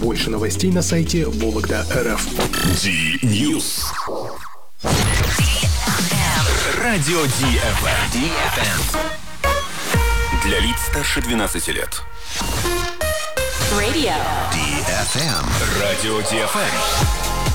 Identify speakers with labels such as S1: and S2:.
S1: Больше новостей на сайте Вологда.рф.
S2: News. Радио DFM. Для лиц старше 12 лет.
S3: Radio
S2: DFM. Радио DFM.